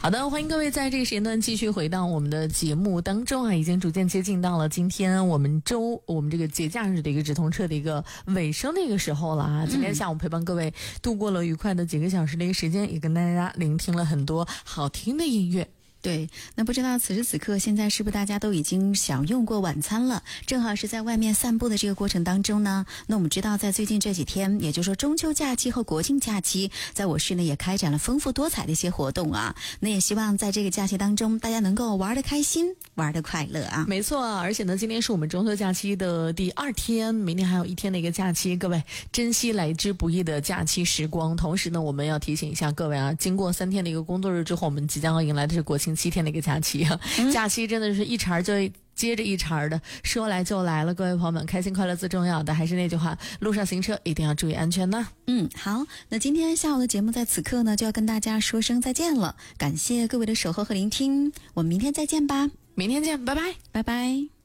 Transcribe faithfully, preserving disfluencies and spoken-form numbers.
好的，欢迎各位在这个时间段继续回到我们的节目当中啊，已经逐渐接近到了今天我们周我们这个节假日的一个直通车的一个尾声的一个时候了啊。今天下午陪伴各位度过了愉快的几个小时的一个时间，也跟大家聆听了很多好听的音乐。 对，那不知道此时此刻现在是不是大家都已经享用过晚餐了，正好是在外面散步的这个过程当中呢。那我们知道在最近这几天，也就是说中秋假期和国庆假期，在我市呢也开展了丰富多彩的一些活动啊。那也希望在这个假期当中大家能够玩得开心，玩得快乐啊。 没错，而且呢今天是我们中秋假期的第二天，明天还有一天的一个假期，各位珍惜来之不易的假期时光。同时呢我们要提醒一下各位啊，经过三天的一个工作日之后，我们即将要迎来的是国庆七天的一个假期啊、嗯、假期真的是一茬就接着一茬的，说来就来了。各位朋友们，开心快乐最重要的，还是那句话，路上行车一定要注意安全呢。 嗯，好，那今天下午的节目在此刻呢就要跟大家说声再见了，感谢各位的守候和聆听，我们明天再见吧。 明天见，拜拜， 拜拜。